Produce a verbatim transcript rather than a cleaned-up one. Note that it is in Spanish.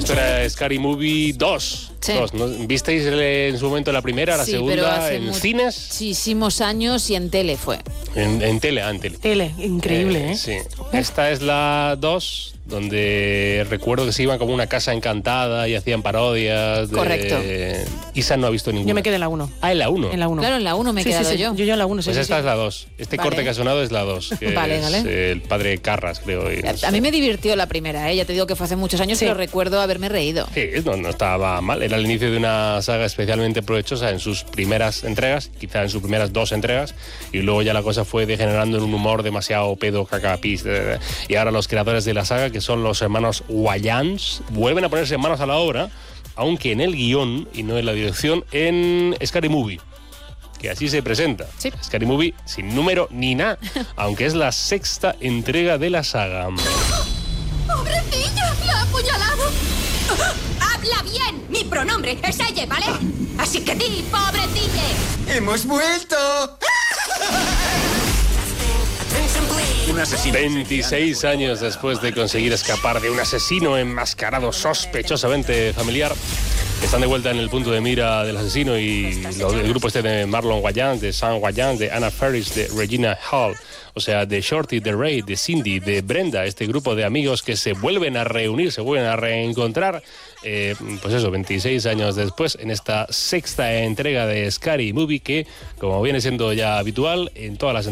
Esto era Scary Movie dos. Sí. dos, ¿no? ¿Visteis en su momento la primera, la Sí, segunda pero hace en mu- cines? Muchísimos años y en tele fue. En, en tele, ah, en tele. Tele, increíble, ¿eh? Sí. Esta es la dos, donde recuerdo que se iban como a una casa encantada y hacían parodias. De... Correcto. Isa no ha visto ninguna. Yo me quedé en la uno. Ah, en la uno. En la uno. Claro, en la uno me he Sí, sí, quedado sí. yo. Yo, yo en la uno, sí, Pues sí, esta sí. es la dos. Este Vale. corte que ha sonado es la dos. Que Vale, es vale. el padre Carras, creo. y es- A mí me divirtió la primera, ¿eh? Ya te digo que fue hace muchos años, Sí. pero recuerdo haberme reído. Sí, no, no estaba mal. Era el inicio de una saga especialmente provechosa en sus primeras entregas, quizá en sus primeras dos entregas, y luego ya la cosa fue degenerando en un humor demasiado pedo, caca, pis. de- de- Y ahora los creadores de la saga, que son los hermanos Wayans, vuelven a ponerse manos a la obra, aunque en el guión y no en la dirección, en Scary Movie. Que así se presenta. Sí. Scary Movie sin número ni nada, aunque es la sexta entrega de la saga. ¡Pobrecilla! ¡La ha apuñalado! ¡Habla bien! Mi pronombre es ella, ¿vale? Así que di, pobrecilla. ¡Hemos vuelto! Un asesino. veintiséis años después de conseguir escapar de un asesino enmascarado sospechosamente familiar, están de vuelta en el punto de mira del asesino y lo- el grupo este de Marlon Wayans, de Sam Wayans, de Anna Faris, de Regina Hall, o sea, de Shorty, de Ray, de Cindy, de Brenda, este grupo de amigos que se vuelven a reunir, se vuelven a reencontrar, eh, pues eso, veintiséis años después, en esta sexta entrega de Scary Movie que, como viene siendo ya habitual, en todas las